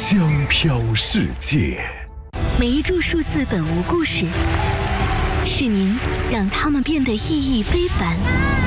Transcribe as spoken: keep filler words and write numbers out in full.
香飘世界。 每一株数字本无故事，是您让它们变得意义非凡。